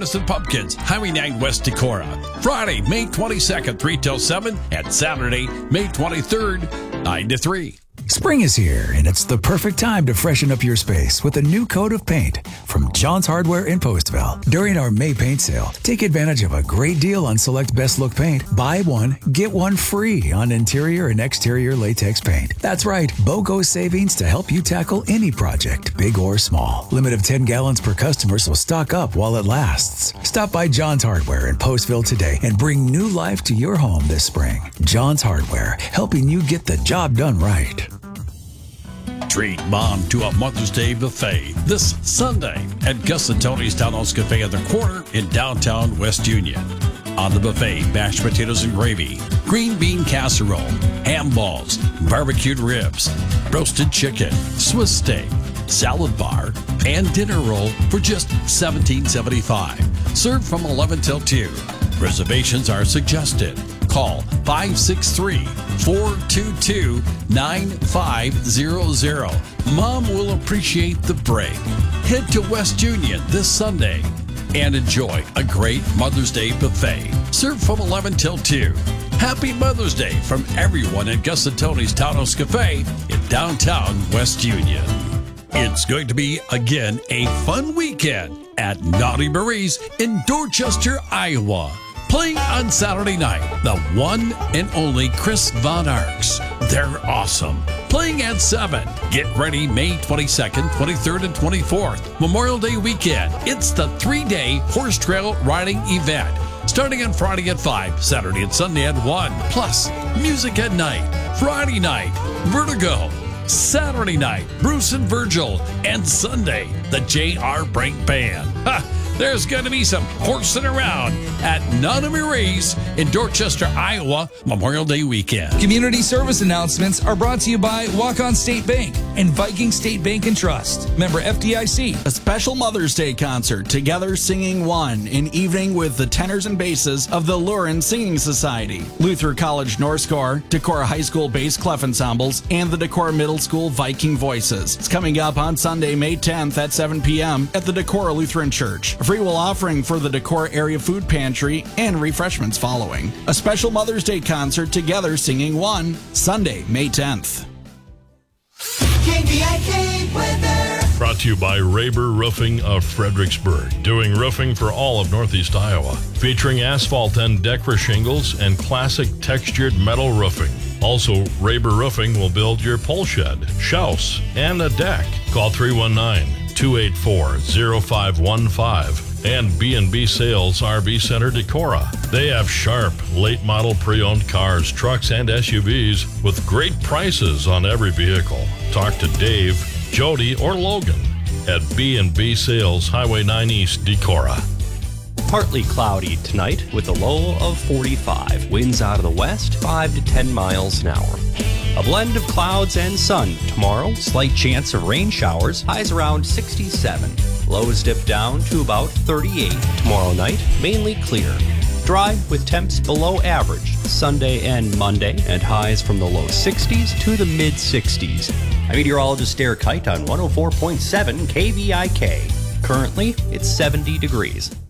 Artisan Pumpkins, Highway 9 West Decorah. Friday, May 22nd, 3 till 7, and Saturday, May 23rd, 9 to 3. Spring is here, and it's the perfect time to freshen up your space with a new coat of paint from John's Hardware in Postville. During our May paint sale, take advantage of a great deal on select Best Look paint. Buy one, get one free on interior and exterior latex paint. That's right, BOGO savings to help you tackle any project, big or small. Limit of 10 gallons per customer, so stock up while it lasts. Stop by John's Hardware in Postville today and bring new life to your home this spring. John's Hardware, helping you get the job done right. Treat Mom to a Mother's Day buffet this Sunday at Gus and Tony's Townhouse Cafe at the corner in downtown West Union. On the buffet, mashed potatoes and gravy, green bean casserole, ham balls, barbecued ribs, roasted chicken, Swiss steak, salad bar, and dinner roll for just $17.75. Served from 11 till 2. Reservations are suggested. Call 563-422-9500. Mom will appreciate the break. Head to West Union this Sunday and enjoy a great Mother's Day buffet. Served from 11 till 2. Happy Mother's Day from everyone at Gus and Tony's Townhouse Cafe in downtown West Union. It's going to be, again, a fun weekend at Naughty Marie's in Dorchester, Iowa. Playing on Saturday night, the one and only Chris Von Arx. They're awesome. Playing at 7. Get ready May 22nd, 23rd, and 24th, Memorial Day weekend. It's the 3-day horse trail riding event. Starting on Friday at 5, Saturday and Sunday at 1. Plus, music at night. Friday night, Vertigo. Saturday night, Bruce and Virgil. And Sunday, the J.R. Brink Band. Ha! There's going to be some horsing around at Naughty Marie's in Dorchester, Iowa, Memorial Day weekend. Community service announcements are brought to you by Walk-On State Bank and Viking State Bank and Trust. Member FDIC. A special Mother's Day concert, Together Singing One, an evening with the tenors and basses of the Lurin Singing Society, Luther College North Score, Decorah High School Bass Clef Ensembles, and the Decorah Middle School Viking Voices. It's coming up on Sunday, May 10th at 7 p.m. at the Decorah Lutheran Church. A free will offering for the Decorah Area Food Pantry and refreshments following. A special Mother's Day concert, Together Singing One, Sunday, May 10th. KVIK weather. Brought to you by Raber Roofing of Fredericksburg, doing roofing for all of Northeast Iowa, featuring asphalt and Decra shingles and classic textured metal roofing. Also, Raber Roofing will build your pole shed, house, and a deck. Call 319-284-0515 and B&B Sales RV Center Decorah. They have sharp, late model pre-owned cars, trucks, and SUVs with great prices on every vehicle. Talk to Dave, Jody, or Logan at B&B Sales, Highway 9 East, Decorah. Partly cloudy tonight with a low of 45. Winds out of the west, 5 to 10 miles an hour. A blend of clouds and sun tomorrow. Slight chance of rain showers. Highs around 67. Lows dip down to about 38. Tomorrow night, mainly clear. Dry with temps below average Sunday and Monday, and highs from the low 60s to the mid 60s. I'm meteorologist Derek Height on 104.7 KVIK. Currently, it's 70 degrees.